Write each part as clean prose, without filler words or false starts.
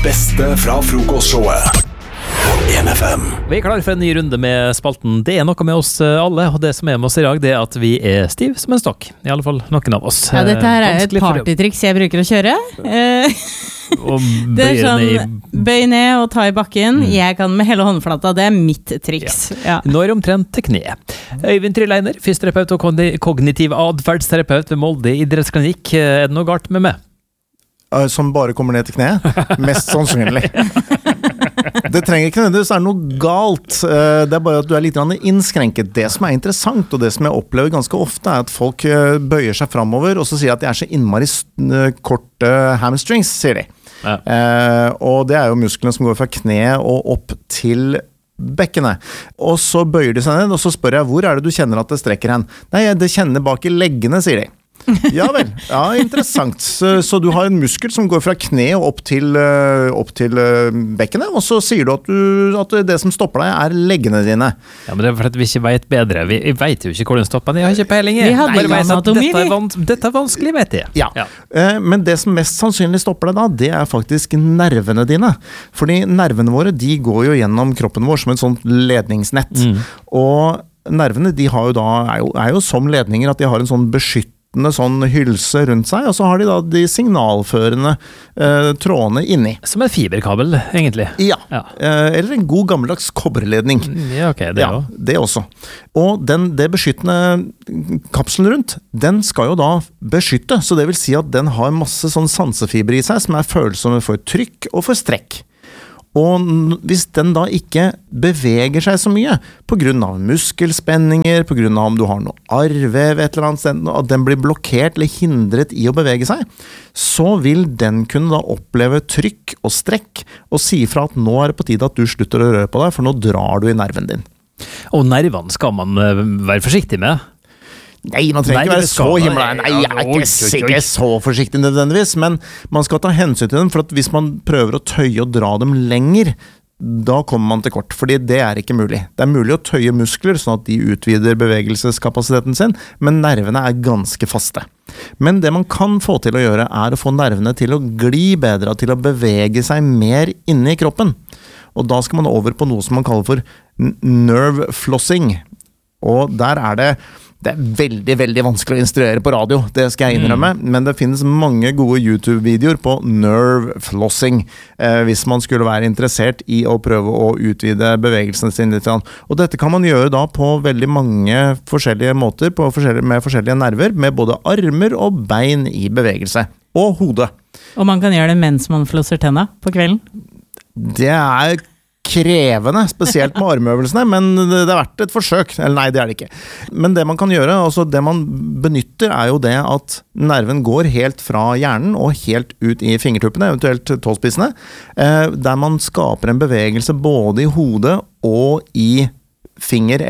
beste fra frokostshowet på 1FM. Vi er klar for en ny runde med spalten. Det er noe med oss alle, og det som er med oss i dag, det er at vi er stiv som en stokk. I alle fall noen av oss. Ja, dette her er et partytriks jeg bruker å kjøre. Det er sånn, bøy ned og ta i bakken. Jeg kan med hele håndflata, det er mitt triks. Ja. Nå er det omtrent til kne. Øyvind Tryleiner, fysioterapeut og kognitiv adferdsterapeut ved Molde idrettsklinikk. Er det noe galt med meg? Som bare kommer ned til kne? Mest sannsynlig. Det trenger ikke nødvendigvis være noe galt. Det er bare at du er litt innskrenket. Det som er interessant, og det som jeg opplever ganske ofte, er at folk bøyer seg fremover, og så sier at de er så innmari korte hamstrings, sier de. Ja. Og det er jo musklene som går fra kne og opp til bekkenet. Og så bøyer de seg ned, og så spør jeg, hvor er det du kjenner at det strekker hen? Nei, det kjenner bak i leggene, sier de. Ja vel, ja, interessant. Så du har en muskel som går fra kne og opp til bekkenet, og så sier du at det som stopper deg er leggene dine. Ja, men det er for at vi ikke vet bedre. Vi vet jo ikke hvor den stopper. Jeg har ikke peiling. Dette er vanskelig, vet jeg. Ja. Men det som mest sannsynlig stopper deg da, det er faktisk nervene dine. Fordi nervene våre, de går jo gjennom kroppen vår som et sånt ledningsnett. Og nervene, de har jo da, er jo som ledninger at de har en sånn sånn hylse rundt seg, og så har de da de signalførende trådene inni. Som en fiberkabel, egentlig. Ja. Eller en god gammeldags kobberledning. Ja, ok, det også. Ja, det også. Og det beskyttende kapselen rundt, den skal jo da beskytte, så det vil si at den har masse sånn sansefiber i seg, som er følsomme for trykk og for strekk. Og hvis den da ikke beveger seg så mye, på grunn av muskelspenninger, på grunn av om du har noe arrvev et eller annet sted, at den blir blokkert eller hindret i å bevege seg, så vil den kunne da oppleve trykk og strekk, og si fra at nå er det på tide at du slutter å røre på deg, for nå drar du i nerven din. Og nervene skal man være forsiktig med? Nei, man trenger ikke være så himla. Nei, jeg er ikke så forsiktig nødvendigvis, men man skal ta hensyn til dem, for at hvis man prøver å tøye og dra dem lenger, da kommer man til kort, fordi det er ikke mulig. Det er mulig å tøye muskler, sånn at de utvider bevegelseskapasiteten sin, men nervene er ganske faste. Men det man kan få til å gjøre, er å få nervene til å gli bedre, til å bevege seg mer inne i kroppen. Og da skal man over på noe som man kaller for nerve flossing. Og der det er veldig, veldig vanskelig å instruere på radio, det skal jeg innrømme, men det finnes mange gode YouTube-videoer på nerve flossing, hvis man skulle være interessert i å prøve å utvide bevegelsen sin litt. Og dette kan man gjøre da på veldig mange forskjellige måter, med forskjellige nerver, med både armer og bein i bevegelse, og hodet. Og man kan gjøre det mens man flosser tenna på kvelden? Det er krevende, spesielt med armøvelsene, men det har vært et forsøk. Eller nei, det er det ikke. Men det man kan gjøre, altså det man benytter, er jo det at nerven går helt fra hjernen og helt ut i fingertuppene, eventuelt tåspissene, der man skaper en bevegelse både i hodet og i finger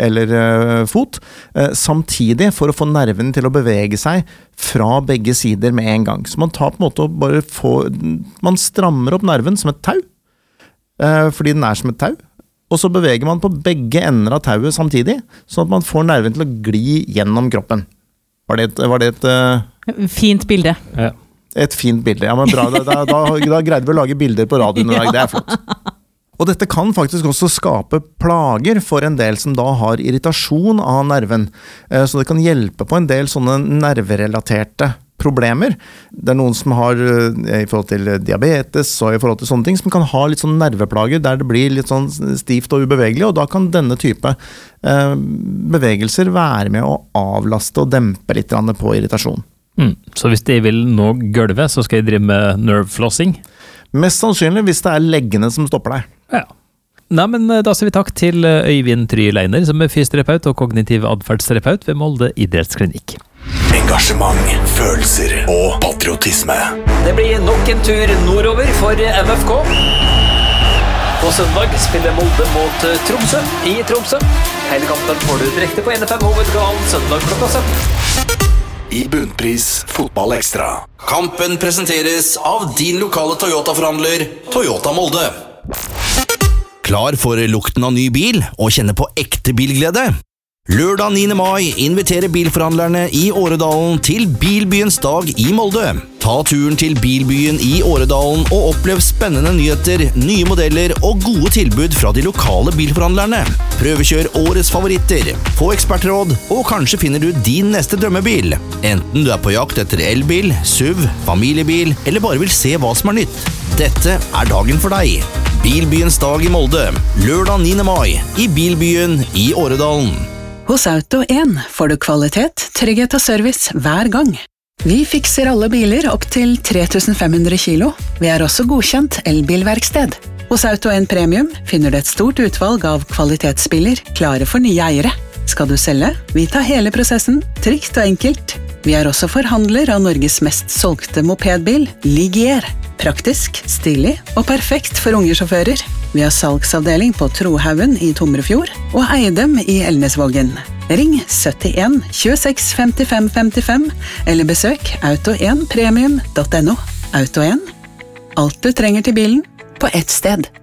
eller fot, samtidig for å få nerven til å bevege seg fra begge sider med en gang. Så man tar på en måte og bare man strammer opp nerven som et tau, fordi den er som et tau, og så beveger man på begge ender av tauet samtidig, sånn at man får nerven til å gli gjennom kroppen. Var det et fint bilde. Ja. Et fint bilde, ja, men bra. Da greide vi å lage bilder på radioen i dag, det er flott. Og dette kan faktisk også skape plager for en del som da har irritasjon av nerven, så det kan hjelpe på en del sånne nerverelaterte problemer. Det er noen som har i forhold til diabetes og i forhold til sånne ting, som kan ha litt sånn nerveplager der det blir litt sånn stivt og ubevegelig, og da kan denne type bevegelser være med å avlaste og dempe litt på irritasjon. Så hvis jeg vil nå gulvet, så skal jeg drive med nerve flossing? Mest sannsynlig hvis det er leggene som stopper deg. Ja. Nei, men da sier vi takk til Øyvind Tryleiner, som er fysioterapeut og kognitiv adferdsterapeut ved Molde idrettsklinikk. Engasjement, følelser og patriotisme. Det blir nok en tur nordover for MFK. På søndag spiller Molde mot Tromsø i Tromsø. Hele kampen får du direkte på NFM Hovedkanalen søndag klokka 17. I Bunnpris Fotball Ekstra. Kampen presenteres av din lokale Toyota-forhandler, Toyota Molde. Klar for lukten av ny bil og kjenne på ekte bilglede? Lørdag 9. mai inviterer bilforhandlerne i Åredalen til Bilbyens dag i Molde. Ta turen til Bilbyen i Åredalen og opplev spennende nyheter, nye modeller og gode tilbud fra de lokale bilforhandlerne. Prøvekjør årets favoritter, få ekspertråd, og kanskje finner du din neste drømmebil. Enten du på jakt etter elbil, SUV, familiebil, eller bare vil se hva som nytt. Dette dagen for deg. Bilbyens dag i Molde, lørdag 9. mai, i Bilbyen i Åredalen. Hos Auto1 får du kvalitet, trygghet og service hver gang. Vi fikser alle biler opp til 3500 kilo. Vi også godkjent elbilverksted. Hos Auto1 Premium finner du et stort utvalg av kvalitetsbiler klare for nye eiere. Skal du selge? Vi tar hele prosessen, trygt og enkelt. Vi også forhandler av Norges mest solgte mopedbil, Ligier. Praktisk, stilig og perfekt for unge sjåfører. Vi har salgsavdeling på Trohaugen i Tomrefjord og Eidem i Elnesvågen. Ring 71 26 55 55 eller besøk auto1premium.no. Auto1. Alt du trenger til bilen på ett sted.